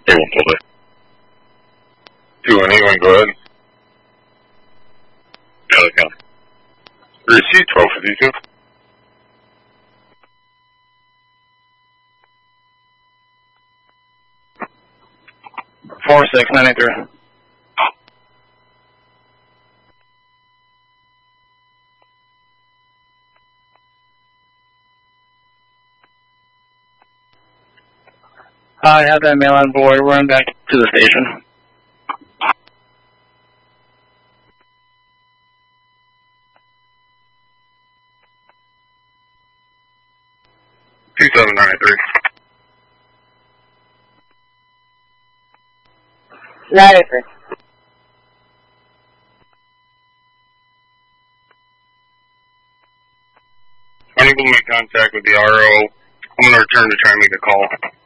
They won't pull it. 218, go ahead. Yeah, they can. Receipt 1252. 46983. I have that mail on board. We're running back to the station. Two 2793. 93. Unable to make contact with the RO. I'm going to return to try and make a call.